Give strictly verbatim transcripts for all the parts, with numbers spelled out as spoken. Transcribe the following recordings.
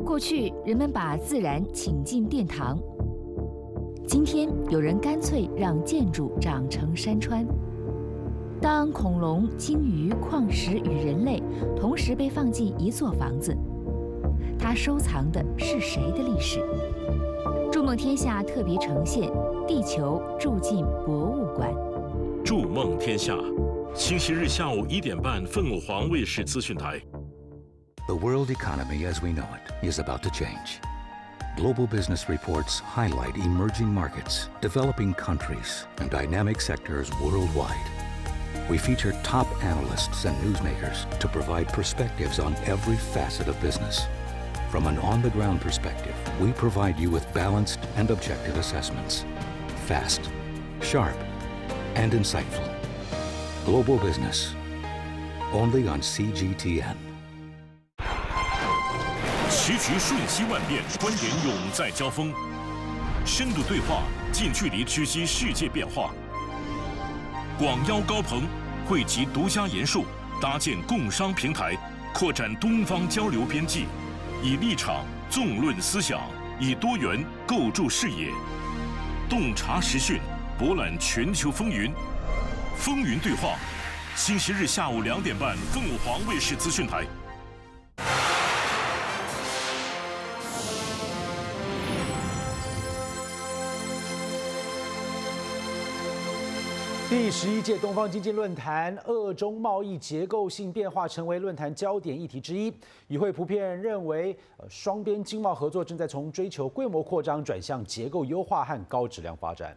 过去，人们把自然请进殿堂，今天有人干脆让建筑长成山川。当恐龙、鲸鱼、矿石与人类同时被放进一座房子，它收藏的是谁的历史？筑梦天下特别呈现《地球住进博物馆》。 筑梦天下，星期日下午一点半，凤凰卫视资讯台。 The world economy as we know it is about to change. Global business reports highlight emerging markets, developing countries, and dynamic sectors worldwide. We feature top analysts and newsmakers to provide perspectives on every facet of business. From an on-the-ground perspective, we provide you with balanced and objective assessments. Fast, sharp, and insightful. Global business, only on C G T N. 棋局瞬息万变，观点永在交锋，深度对话，近距离直击世界变化。广邀高朋，汇集独家研述，搭建共商平台，扩展东方交流边际，以立场纵论思想，以多元构筑视野，洞察时讯，博览全球风云。风云对话，星期日下午两点半，凤凰卫视资讯台。 第十一届东方经济论坛，俄中贸易结构性变化成为论坛焦点议题之一。与会普遍认为，呃，双边经贸合作正在从追求规模扩张转向结构优化和高质量发展。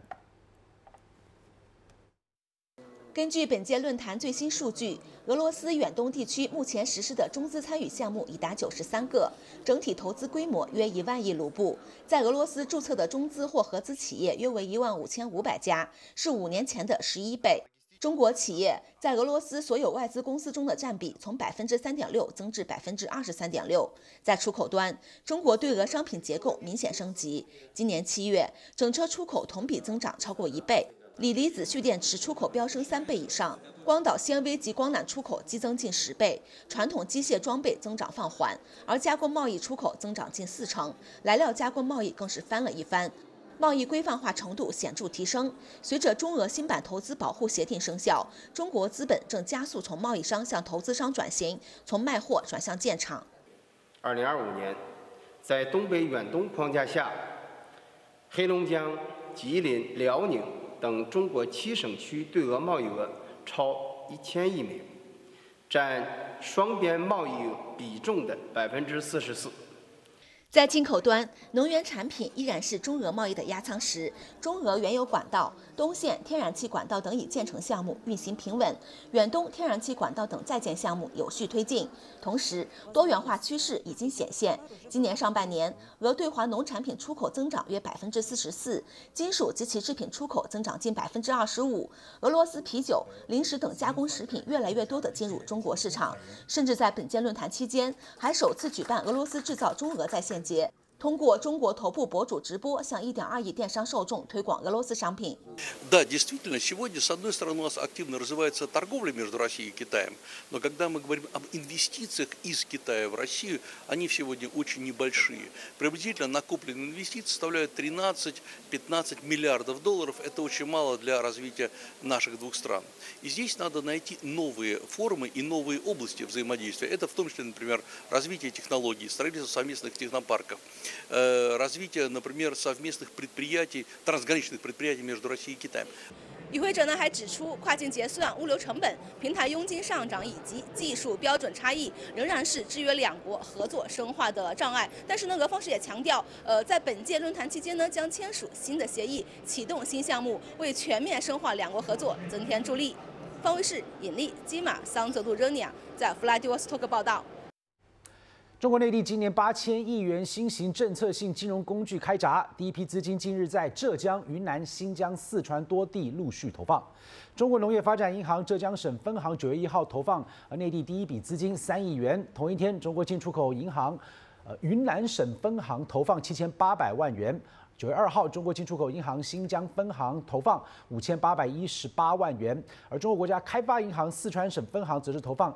根据本届论坛最新数据，俄罗斯远东地区目前实施的中资参与项目已达九十三个，整体投资规模约一万亿卢布。在俄罗斯注册的中资或合资企业约为一万五千五百家，是五年前的十一倍。中国企业在俄罗斯所有外资公司中的占比从百分之三点六增至百分之二十三点六。在出口端，中国对俄商品结构明显升级。今年七月，整车出口同比增长超过一倍。锂离子蓄电池出口飙升三倍以上，光导纤维及光缆出口激增近十倍，传统机械装备增长放缓，而加工贸易出口增长近四成，来料加工贸易更是翻了一番，贸易规范化程度显著提升。随着中俄新版投资保护协定生效，中国资本正加速从贸易商向投资商转型，从卖货转向建厂。 二零二五年，在东北远东框架下，黑龙江、吉林、辽宁等中国七省区对俄贸易额超一千亿美元，占双边贸易比重的百分之四十四。 在进口端，能源产品依然是中俄贸易的压舱石。中俄原油管道、东线天然气管道等已建成项目运行平稳，远东天然气管道等在建项目有序推进。同时，多元化趋势已经显现。今年上半年，俄对华农产品出口增长约百分之四十四，金属及其制品出口增长近百分之二十五。俄罗斯啤酒、零食等加工食品越来越多地进入中国市场，甚至在本届论坛期间，还首次举办俄罗斯制造中俄在线节，通过中国头部博主直播向一点二亿电商受众推广俄罗斯商品。 Да, действительно, сегодня, с одной стороны, у нас активно развивается торговля между Россией и Китаем, но когда мы говорим об инвестициях из Китая в Россию, они сегодня очень небольшие. Приблизительно накопленные инвестиции составляют тринадцать-пятнадцать миллиардов долларов. Это очень мало для развития наших двух стран. И здесь надо найти новые формы и новые области взаимодействия. Это в том числе, например, развитие технологий, строительство совместных технопарков, развитие, например, совместных предприятий, трансграничных предприятий между Россией и Китаем. 与会者呢还指出，跨境结算、物流成本、平台佣金上涨以及技术标准差异，仍然是制约两国合作深化的障碍。但是呢，俄方是也强调，呃，在本届论坛期间呢，将签署新的协议，启动新项目，为全面深化两国合作增添助力。方卫视尹丽、基马桑泽杜热尼亚在弗拉迪沃斯托克报道。 中国内地今年八千亿元新型政策性金融工具开闸，第一批资金近日在浙江、云南、新疆、四川多地陆续投放。中国农业发展银行浙江省分行九月一号投放内地第一笔资金三亿元。同一天，中国进出口银行呃云南省分行投放七千八百万元。九月二号，中国进出口银行新疆分行投放五千八百一十八万元，而中国国家开发银行四川省分行则是投放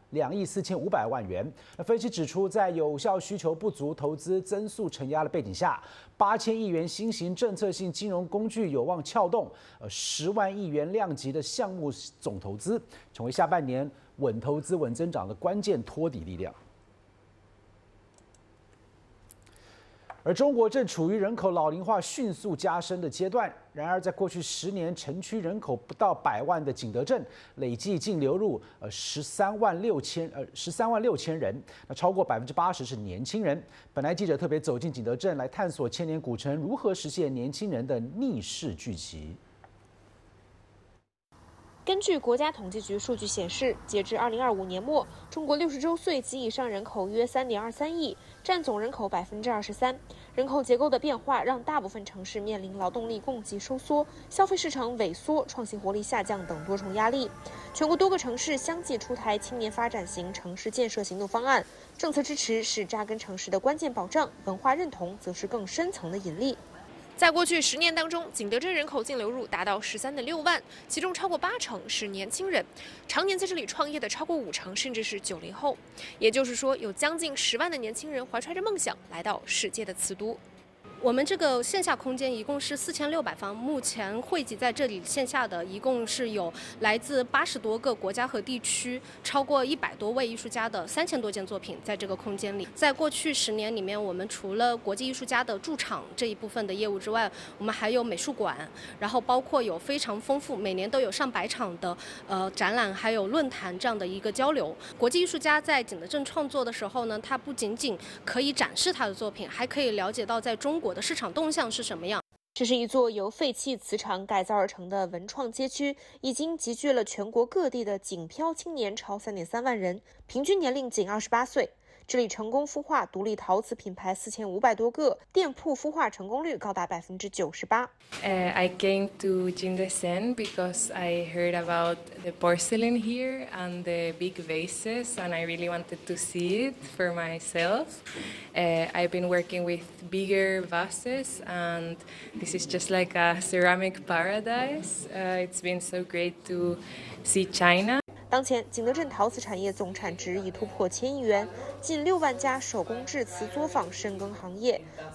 两亿四千五百万元。那分析指出，在有效需求不足、投资增速承压的背景下，八千亿元新型政策性金融工具有望撬动呃十万亿元量级的项目总投资，成为下半年稳投资、稳增长的关键托底力量。而中国正处于人口老龄化迅速加深的阶段。然而，在过去十年，城区人口不到百万的景德镇，累计净流入呃十三万六千呃十三万六千人，那超过百分之八十是年轻人。本台记者特别走进景德镇，来探索千年古城如何实现年轻人的逆势聚集。 根据国家统计局数据显示，截至二零二五年末，中国六十周岁及以上人口约三点二三亿，占总人口百分之二十三。人口结构的变化让大部分城市面临劳动力供给收缩、消费市场萎缩、创新活力下降等多重压力。全国多个城市相继出台青年发展型城市建设行动方案，政策支持是扎根城市的关键保障，文化认同则是更深层的引力。在过去十年当中，景德镇人口净流入达到十三点六万，其中超过八成是年轻人，常年在这里创业的超过五成甚至是九零后。也就是说，有将近十万的年轻人怀揣着梦想来到世界的瓷都。我们这个线下空间一共是四千六百方，目前汇集在这里线下的一共是有来自八十多个国家和地区，超过一百多位艺术家的三千多件作品在这个空间里。在过去十年里面，我们除了国际艺术家的驻场这一部分的业务之外，我们还有美术馆，然后包括有非常丰富，每年都有上百场的呃展览，还有论坛这样的一个交流。国际艺术家在景德镇创作的时候呢，他不仅仅可以展示他的作品，还可以了解到在中国的市场动向是什么样。这是一座由废弃瓷厂改造而成的文创街区，已经集聚了全国各地的景漂青年超三点三万人，平均年龄仅二十八岁。这里成功孵化独立陶瓷品牌四千五百多个，店铺孵化成功率高达百分之九十八。 Uh, I came to Jingdesen because I heard about the porcelain here and the big vases, and I really wanted to see it for myself. Uh, I've been working with bigger vases, and this is just like a ceramic paradise. Uh, it's been so great to see China. 当前，景德镇陶瓷产业总产值已突破千亿元，近六万家手工制瓷作坊深耕行业。